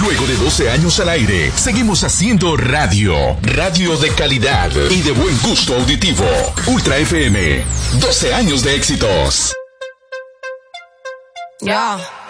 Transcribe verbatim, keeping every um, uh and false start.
Luego de doce años al aire, seguimos haciendo radio. Radio de calidad y de buen gusto auditivo. Ultra F M. doce años de éxitos. Ya. Yeah.